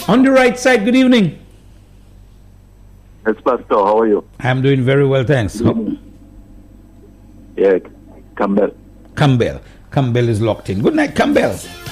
On the right side, good evening. Yes, Pastor, how are you? I'm doing very well, thanks. Yeah, Campbell. Campbell is locked in. Good night, Campbell.